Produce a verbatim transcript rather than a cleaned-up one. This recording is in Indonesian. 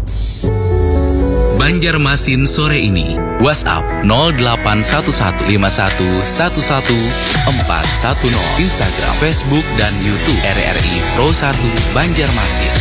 Banjarmasin sore ini. WhatsApp nol delapan satu satu lima satu satu satu empat satu nol. Instagram, Facebook, dan YouTube R R I Pro satu Banjarmasin.